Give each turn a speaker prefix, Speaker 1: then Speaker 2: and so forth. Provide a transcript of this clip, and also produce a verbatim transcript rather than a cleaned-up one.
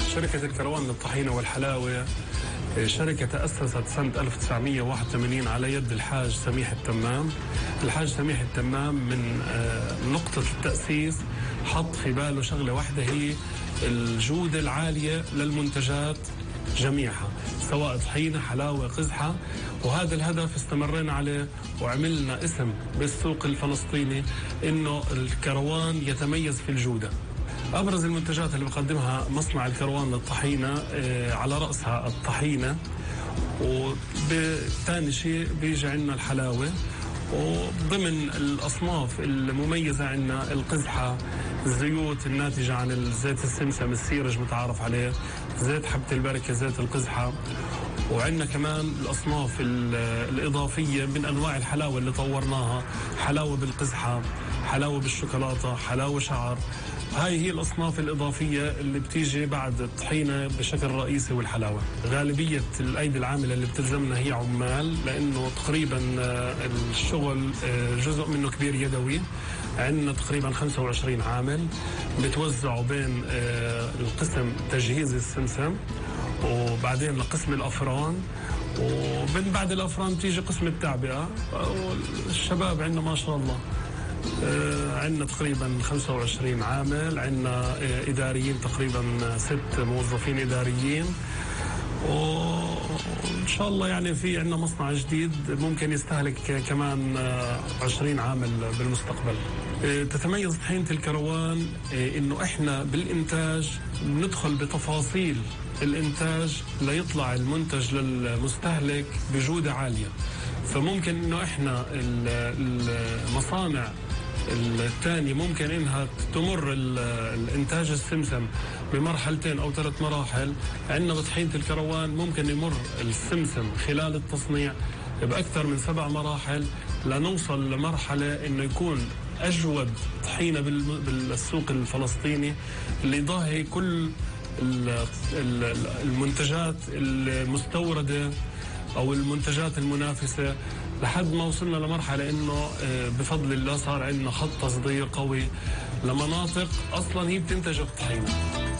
Speaker 1: شركة الكروان للطحينة والحلاوة شركة تأسست سنة ألف وتسعمئة وواحد وثمانين على يد الحاج سميح التمام. الحاج سميح التمام من نقطة التأسيس حط في باله شغلة واحدة، هي الجودة العالية للمنتجات جميعها، سواء طحينة حلاوة قزحة، وهذا الهدف استمرينا عليه وعملنا اسم بالسوق الفلسطيني انه الكروان يتميز في الجودة. أبرز المنتجات اللي بقدمها مصنع الكروان للطحينة على رأسها الطحينة، وثاني شيء بيجي عندنا الحلاوة، وضمن الأصناف المميزة عندنا القزحة، الزيوت الناتجة عن الزيت السمسم السيرج متعارف عليه، زيت حبة البركة، زيت القزحة. وعندنا كمان الأصناف الإضافية من أنواع الحلاوة اللي طورناها، حلاوة بالقزحة، حلاوة بالشوكولاتة، حلاوة شعر. هاي هي الأصناف الإضافية اللي بتيجي بعد الطحينة بشكل رئيسي والحلاوة. غالبية الأيدي العاملة اللي بتلزمنا هي عمال، لأنه تقريبا الشغل جزء منه كبير يدوي. عندنا تقريبا خمسة وعشرين عامل بتوزعوا بين القسم تجهيز السمسم، وبعدين لقسم الأفران، ومن بعد الأفران تيجي قسم التعبئة. والشباب عندنا ما شاء الله عندنا تقريبا خمسة وعشرين عامل، عندنا إداريين تقريبا ست موظفين إداريين، وإن شاء الله يعني في عندنا مصنع جديد ممكن يستهلك كمان عشرين عامل بالمستقبل. تتميز طحينة الكروان إنه إحنا بالإنتاج ندخل بتفاصيل الإنتاج ليطلع المنتج للمستهلك بجودة عالية. فممكن إنه إحنا المصانع الثانية ممكن إنها تمر الإنتاج السمسم بمرحلتين أو ثلاث مراحل. عندنا بطحينة الكروان ممكن يمر السمسم خلال التصنيع بأكثر من سبع مراحل لنوصل لمرحلة إنه يكون أجود طحينة بالسوق الفلسطيني اللي يضاهي كل المنتجات المستوردة أو المنتجات المنافسة، لحد ما وصلنا لمرحلة إنه بفضل الله صار عندنا خط تصدير قوي لمناطق أصلا هي بتنتج الطحينة.